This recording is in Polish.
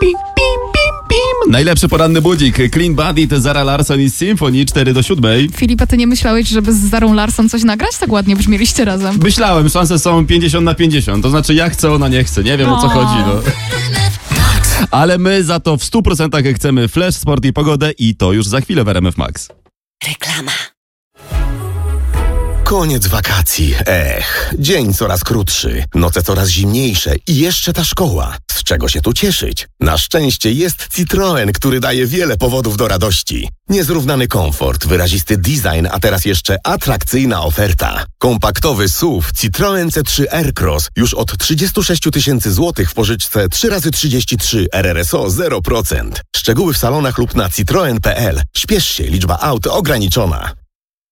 Najlepszy poranny budzik. Clean Bandit, Zara Larsson i Symphony 4-7. Filip, a ty nie myślałeś, żeby z Zarą Larsson coś nagrać? Tak ładnie brzmieliście razem. Myślałem, szanse są 50/50. To znaczy ja chcę, ona nie chce. Nie wiem o co chodzi, no. Ale my za to w 100% chcemy flash, sport i pogodę i to już za chwilę w RMF Max. Reklama. Koniec wakacji. Dzień coraz krótszy, noce coraz zimniejsze i jeszcze ta szkoła. Z czego się tu cieszyć? Na szczęście jest Citroen, który daje wiele powodów do radości. Niezrównany komfort, wyrazisty design, a teraz jeszcze atrakcyjna oferta. Kompaktowy SUV Citroen C3 Aircross już od 36 000 złotych w pożyczce 3x33 RRSO 0%. Szczegóły w salonach lub na citroen.pl. Śpiesz się, liczba aut ograniczona.